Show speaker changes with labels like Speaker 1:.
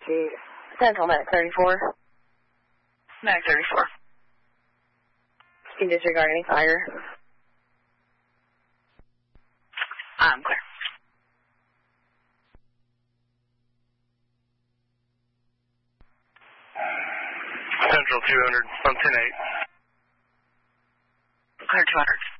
Speaker 1: Jeez. Central Medic 34.
Speaker 2: Medic 34.
Speaker 1: Can you disregard any fire?
Speaker 2: I'm clear.
Speaker 3: Central 200, I'm 10-8.
Speaker 2: Clear 200.